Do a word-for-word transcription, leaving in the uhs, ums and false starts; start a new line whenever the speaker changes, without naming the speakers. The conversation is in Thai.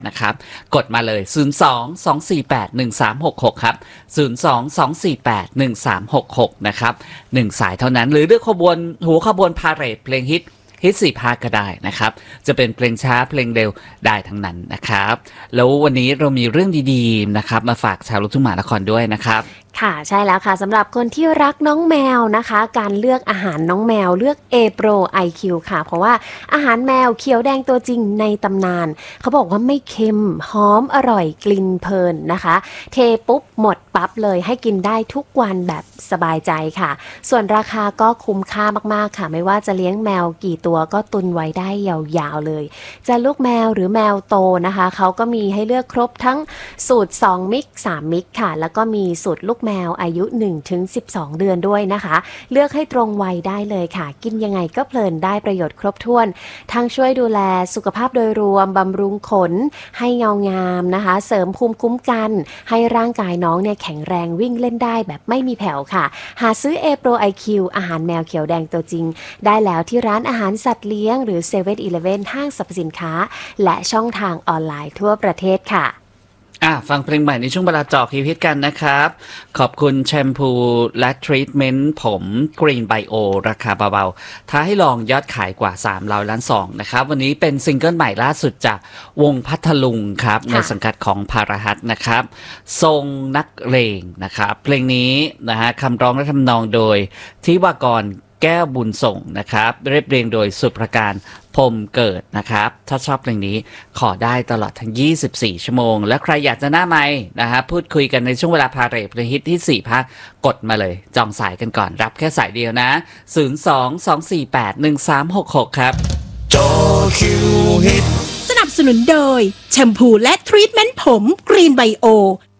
นะครับกดมาเลย ศูนย์ สอง สอง สี่ แปด หนึ่ง สาม หก หก ครับ ศูนย์ สอง สอง สี่ แปด หนึ่ง สาม หก หก นะครับหนึ่งสายเท่านั้นหรือเลือกขบวนหัวขบวนพาเหรดเพลงฮิตฮิตสี่ภาคก็ได้นะครับจะเป็นเพลงช้าเพลงเร็วได้ทั้งนั้นนะครับแล้ววันนี้เรามีเรื่องดีๆนะครับมาฝากชาวลูกทุ่งมหานครด้วยนะครับ
ค่ะใช่แล้วค่ะสำหรับคนที่รักน้องแมวนะคะการเลือกอาหารน้องแมวเลือก A Pro ไอ คิว ค่ะเพราะว่าอาหารแมวเขียวแดงตัวจริงในตำนานเขาบอกว่าไม่เค็มหอมอร่อยกลิ่นเพลินนะคะเทปุ๊บหมดปั๊บเลยให้กินได้ทุกวันแบบสบายใจค่ะส่วนราคาก็คุ้มค่ามากๆค่ะไม่ว่าจะเลี้ยงแมวกี่ตัวก็ตุนไว้ได้ยาวๆเลยจะลูกแมวหรือแมวโตนะคะเขาก็มีให้เลือกครบทั้งสูตรสองมิกสามมิกค่ะแล้วก็มีสูตรลูกแมวอายุ หนึ่งถึงสิบสอง เดือนด้วยนะคะเลือกให้ตรงวัยได้เลยค่ะกินยังไงก็เพลินได้ประโยชน์ครบถ้วนทั้งช่วยดูแลสุขภาพโดยรวมบำรุงขนให้เงางามนะคะเสริมภูมิคุ้มกันให้ร่างกายน้องเนี่ยแข็งแรงวิ่งเล่นได้แบบไม่มีแผ่วค่ะหาซื้อ A Pro ไอ คิว อาหารแมวเขียวแดงตัวจริงได้แล้วที่ร้านอาหารสัตว์เลี้ยงหรือ เซเว่น อีเลฟเว่น ห้างสรรพสินค้าและช่องทางออนไลน์ทั่วประเทศค่ะ
อ่ะฟังเพลงใหม่ในช่วงเวลาเจาะฮิตกันนะครับขอบคุณแชมพูและทรีทเมนต์ผมกรีนไบโอราคาเบาๆท้าให้ลองยอดขายกว่าสามร้อยล้านซองนะครับวันนี้เป็นซิงเกิลใหม่ล่าสุดจากวงพัทลุงครับในสังกัดของพาราฮัทนะครับทรงนักเลงนะครับเพลงนี้นะฮะคำร้องและทำนองโดยทิวากรแก้วบุญส่งนะครับเรียบเรียงโดยสุประการพรมเกิดนะครับถ้าชอบเพลงนี้ขอได้ตลอดทั้งยี่สิบสี่ชั่วโมงและใครอยากจะหน้าไมค์นะฮะพูดคุยกันในช่วงเวลาพาเหรดเพลงฮิตที่สี่ภาคกดมาเลยจองสายกันก่อนรับแค่สายเดียวนะ ศูนย์ สอง สอง สี่ แปด หนึ่ง สาม หก หก ครับ
จอคิวฮิต
สนับสนุนโดยแชมพูและทรีทเมนต์ผมกรีนไบโอ